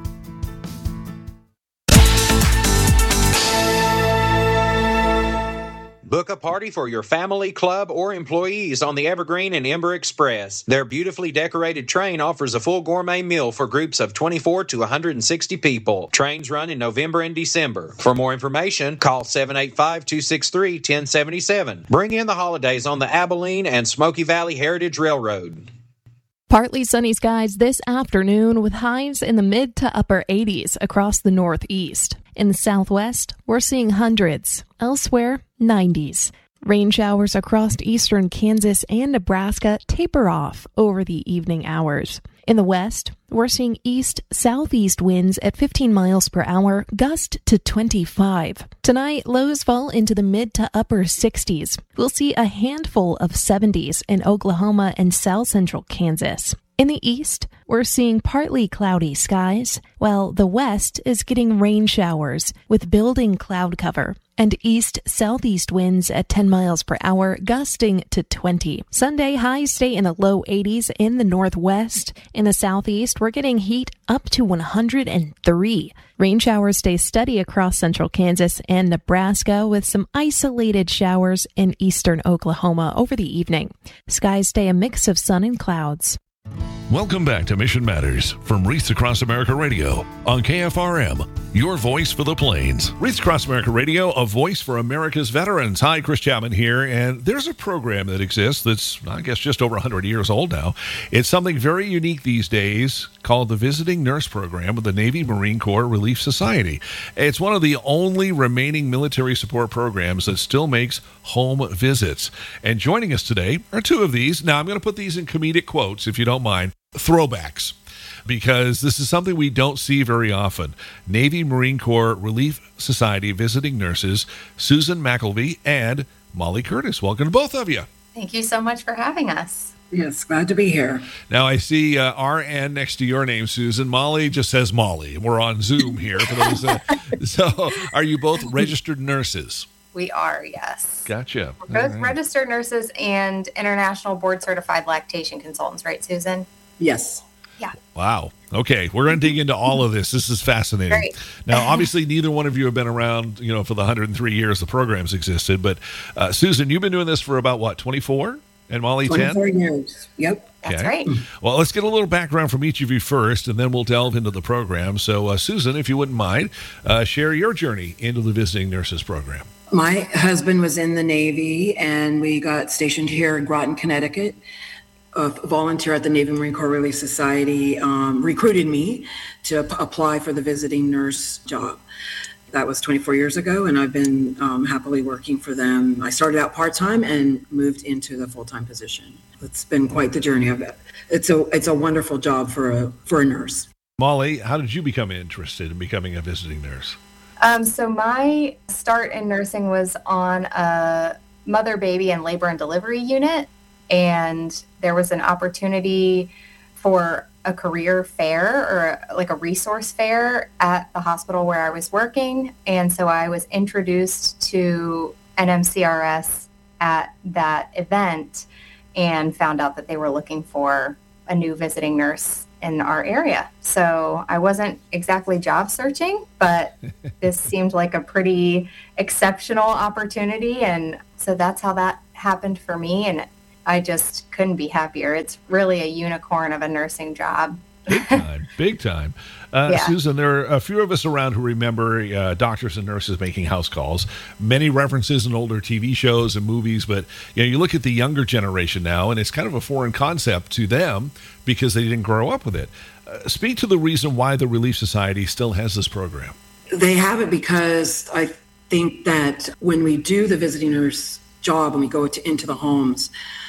Book a party for your family, club, or employees on the Evergreen and Ember Express. Their beautifully decorated train offers a full gourmet meal for groups of twenty-four to one hundred sixty people. Trains run in November and December. For more information, call seven eight five, two six three, one zero seven seven. Bring in the holidays on the Abilene and Smoky Valley Heritage Railroad. Partly sunny skies this afternoon with highs in the mid to upper eighties across the northeast. In the southwest, we're seeing hundreds. Elsewhere, nineties. Rain showers across eastern Kansas and Nebraska taper off over the evening hours. In the west, we're seeing east-southeast winds at fifteen miles per hour, gust to twenty-five. Tonight, lows fall into the mid to upper sixties. We'll see a handful of seventies in Oklahoma and south central Kansas. In the east, we're seeing partly cloudy skies, while the west is getting rain showers with building cloud cover and east-southeast winds at ten miles per hour, gusting to twenty. Sunday, highs stay in the low eighties in the northwest. In the southeast, we're getting heat up to one hundred three. Rain showers stay steady across central Kansas and Nebraska with some isolated showers in eastern Oklahoma over the evening. Skies stay a mix of sun and clouds. Welcome back to Mission Matters from Wreaths Across America Radio on K F R M, your voice for the plains. Wreaths Across America Radio, a voice for America's veterans. Hi, Chris Chapman here, and there's a program that exists that's, I guess, just over one hundred years old now. It's something very unique these days called the Visiting Nurse Program with the Navy Marine Corps Relief Society. It's one of the only remaining military support programs that still makes home visits. And joining us today are two of these. Now, I'm going to put these in comedic quotes, if you don't mind. Throwbacks, because this is something we don't see very often. Navy Marine Corps Relief Society visiting nurses Susan McElvey and Molly Curtis. Welcome to both of you. Thank you so much for having us. Yes, glad to be here. Now, I see uh, R N next to your name, Susan. Molly just says Molly. We're on Zoom here. For those, uh, so are you both registered nurses? We are, yes. Gotcha. We're both right. registered nurses and international board certified lactation consultants, right, Susan? Yes. Yeah. Wow. Okay, we're going to dig into all of this. This is fascinating. Great. Now, obviously, neither one of you have been around, you know, for the one hundred three years the program's existed. But uh, Susan, you've been doing this for about what, twenty-four? And Molly, ten? twenty-four years. Yep. That's okay. right. Well, let's get a little background from each of you first, and then we'll delve into the program. So, uh, Susan, if you wouldn't mind, uh, share your journey into the Visiting Nurses Program. My husband was in the Navy, and we got stationed here in Groton, Connecticut. A volunteer at the Navy Marine Corps Relief Society um, recruited me to p- apply for the visiting nurse job. That was twenty-four years ago, and I've been um, happily working for them. I started out part-time and moved into the full-time position. It's been quite the journey of it. It's a it's a wonderful job for a for a nurse. Molly, how did you become interested in becoming a visiting nurse? Um, so my start in nursing was on a mother, baby, and labor and delivery unit, and there was an opportunity for a career fair or like a resource fair at the hospital where I was working. And so I was introduced to N M C R S at that event and found out that they were looking for a new visiting nurse in our area. So I wasn't exactly job searching, but this seemed like a pretty exceptional opportunity. And so that's how that happened for me. And I just couldn't be happier. It's really a unicorn of a nursing job. Big time, big time. Uh, Yeah. Susan, there are a few of us around who remember uh, doctors and nurses making house calls. Many references in older T V shows and movies, but you know, you look at the younger generation now, and it's kind of a foreign concept to them because they didn't grow up with it. Uh, speak to the reason why the Relief Society still has this program. They have it because I think that when we do the visiting nurse job and we go to, into the homes,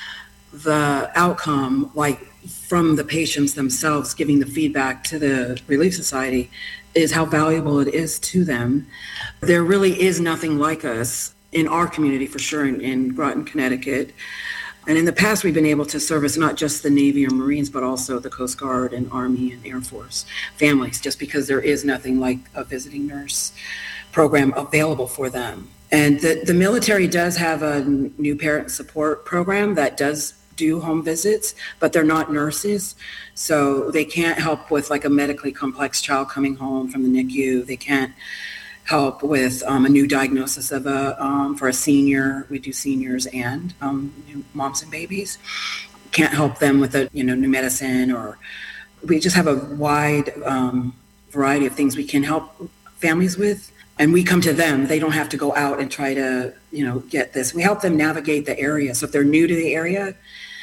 the outcome, like from the patients themselves giving the feedback to the Relief Society, is how valuable it is to them. There really is nothing like us in our community, for sure, in, in Groton, Connecticut. And in the past, we've been able to service not just the Navy or Marines, but also the Coast Guard and Army and Air Force families, just because there is nothing like a visiting nurse program available for them. And the, the military does have a new parent support program that does do home visits, but they're not nurses. So they can't help with like a medically complex child coming home from the N I C U. They can't help with um, a new diagnosis of a um, for a senior. We do seniors and um, new moms and babies. Can't help them with a you know new medicine, or we just have a wide um, variety of things we can help families with. And we come to them. They don't have to go out and try to, you know, get this. We help them navigate the area. So if they're new to the area,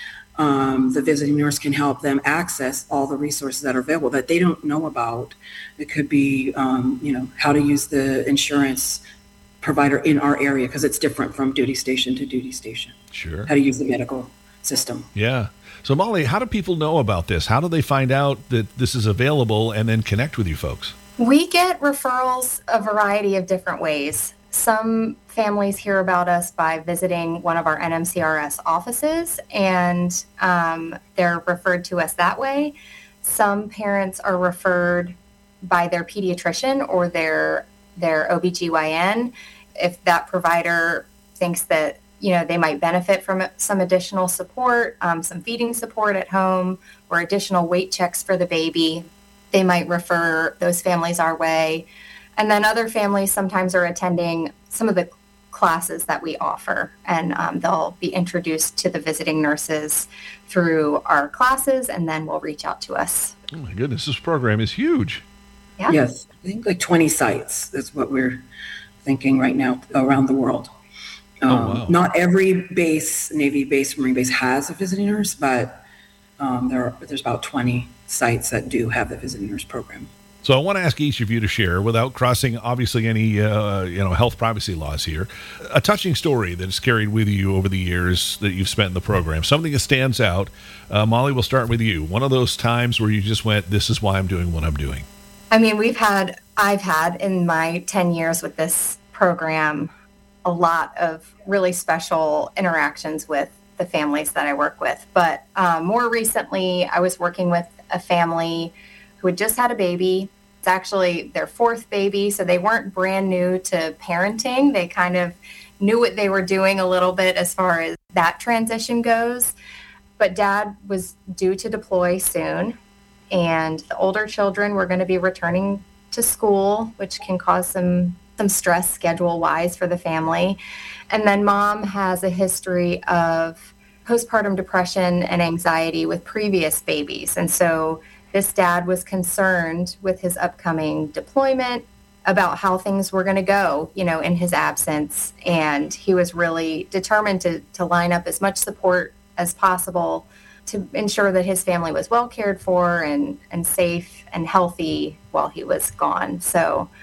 um, the visiting nurse can help them access all the resources that are available that they don't know about. It could be, um, you know, how to use the insurance provider in our area, because it's different from duty station to duty station. Sure. How to use the medical system. Yeah. So, Molly, how do people know about this? How do they find out that this is available and then connect with you folks? We get referrals a variety of different ways. Some families hear about us by visiting one of our N M C R S offices, and um, they're referred to us that way. Some parents are referred by their pediatrician or their their O B G Y N if that provider thinks that, you know, they might benefit from some additional support, um, some feeding support at home, or additional weight checks for the baby. They might refer those families our way. And then other families sometimes are attending some of the classes that we offer, and um, they'll be introduced to the visiting nurses through our classes, and then will reach out to us. Oh, my goodness, this program is huge. Yeah. Yes, I think like twenty sites is what we're thinking right now around the world. Um, oh, wow. Not every base, Navy base, Marine base has a visiting nurse, but um, there are, there's about twenty sites that do have the visiting nurse program. So I want to ask each of you to share, without crossing obviously any uh, you know health privacy laws here, a touching story that has carried with you over the years that you've spent in the program. Something that stands out. Uh, Molly, we'll start with you. One of those times where you just went, "This is why I'm doing what I'm doing." I mean, we've had, I've had in my ten years with this program, a lot of really special interactions with the families that I work with. But um, more recently, I was working with a family who had just had a baby. It's actually their fourth baby, so they weren't brand new to parenting. They kind of knew what they were doing a little bit as far as that transition goes. But dad was due to deploy soon, and the older children were going to be returning to school, which can cause some some stress schedule-wise for the family. And then mom has a history of postpartum depression and anxiety with previous babies. And so this dad was concerned with his upcoming deployment about how things were going to go, you know, in his absence. And he was really determined to, to line up as much support as possible to ensure that his family was well cared for and, and safe and healthy while he was gone. So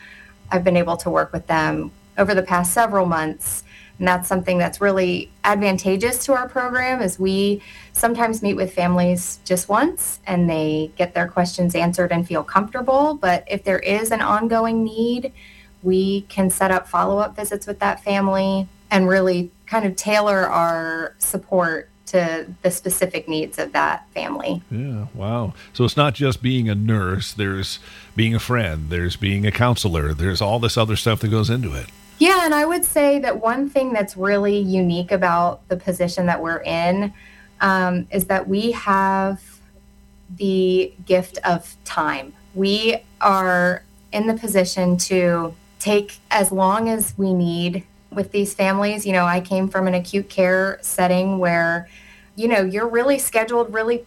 I've been able to work with them over the past several months. And that's something that's really advantageous to our program is we sometimes meet with families just once and they get their questions answered and feel comfortable. But if there is an ongoing need, we can set up follow-up visits with that family and really kind of tailor our support to the specific needs of that family. Yeah, wow. So it's not just being a nurse, there's being a friend, there's being a counselor, there's all this other stuff that goes into it. Yeah, and I would say that one thing that's really unique about the position that we're in um, is that we have the gift of time. We are in the position to take as long as we need with these families. You know, I came from an acute care setting where, you know, you're really scheduled really